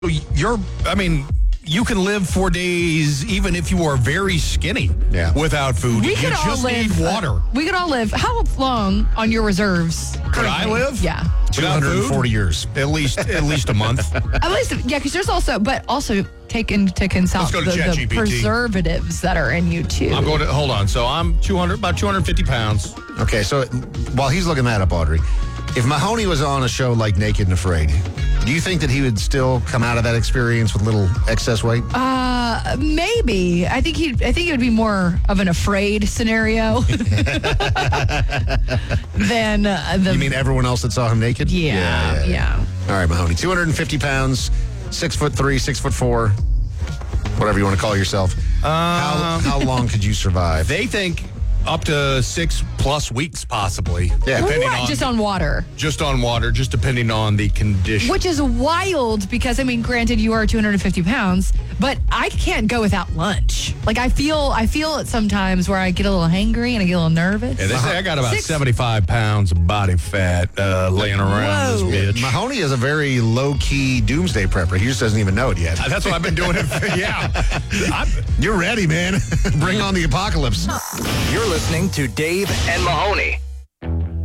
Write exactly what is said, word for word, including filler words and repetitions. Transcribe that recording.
You're, I mean, you can live four days even if you are very skinny Yeah. without food. We you could all just live. need water. uh, we could all live. How long on your reserves? Could I currently? live? Yeah. two Without hundred forty food? years. At least, at least a month. At least, yeah, because there's also, but also take into consult Let's go to the, the ChatGPT. preservatives that are in you too. I'm going to, hold on. So I'm two hundred, about two hundred fifty pounds. Okay, so while he's looking that up, Audrey, if Mahoney was on a show like Naked and Afraid, do you think that he would still come out of that experience with little excess weight? Uh, maybe. I think he. I think it would be more of an afraid scenario than uh, the. You mean everyone else that saw him naked? Yeah, yeah. All right, Mahoney, two hundred fifty pounds, six foot three, six foot four, whatever you want to call yourself. how, how long could you survive? They think up to six plus weeks, possibly. Yeah. Depending Right, on, just on water. just on water, just depending on the condition. Which is wild because, I mean, granted, you are two hundred fifty pounds, but I can't go without lunch. Like, I feel I feel it sometimes where I get a little hangry and I get a little nervous. Yeah, they say I got about Six- seventy-five pounds of body fat uh, laying around Whoa. this bitch. Mahoney is a very low-key doomsday prepper. He just doesn't even know it yet. That's what I've been doing. It for, yeah. I'm, You're ready, man. Bring on the apocalypse. You're listening to Dave and Mahoney.